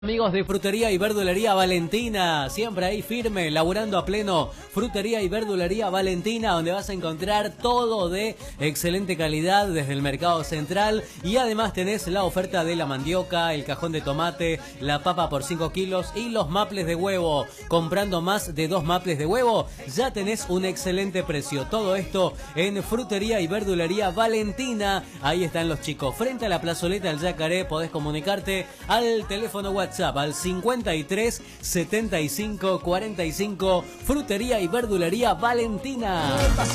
Amigos de Frutería y Verdulería Valentina, siempre ahí firme, laburando a pleno. Frutería y Verdulería Valentina, donde vas a encontrar todo de excelente calidad desde el mercado central. Y además tenés la oferta de la mandioca, el cajón de tomate, la papa por 5 kilos y los maples de huevo. Comprando más de 2 maples de huevo, ya tenés un excelente precio. Todo esto en Frutería y Verdulería Valentina. Ahí están los chicos. Frente a la plazoleta del Yacaré, podés comunicarte al teléfono WhatsApp al 53 75 45. Frutería y Verdulería Valentina.